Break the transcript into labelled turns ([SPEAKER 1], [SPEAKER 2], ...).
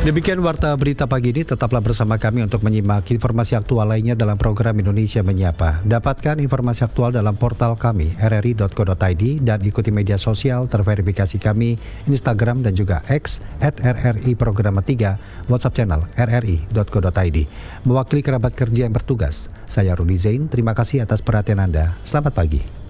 [SPEAKER 1] Demikian Warta Berita Pagi ini, tetaplah bersama kami untuk menyimak informasi aktual lainnya dalam program Indonesia Menyapa. Dapatkan informasi aktual dalam portal kami, rri.co.id, dan ikuti media sosial terverifikasi kami, Instagram dan juga X, @RRI Programa 3, WhatsApp channel, rri.co.id. Mewakili kerabat kerja yang bertugas, saya Rudi Zain, terima kasih atas perhatian Anda. Selamat pagi.